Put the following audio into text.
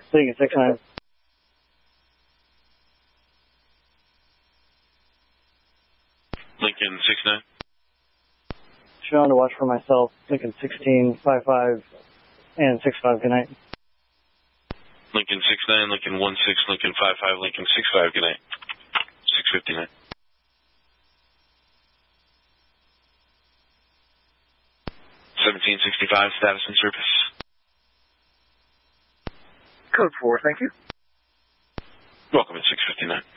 Lincoln 69. Lincoln 69. Showing to watch for myself. Lincoln 16, 55, and 65. Good night. Lincoln 69, Lincoln 16, Lincoln 55, Lincoln 65. Good night. 659. $1765, status and service. Code 4, thank you. Welcome at 659.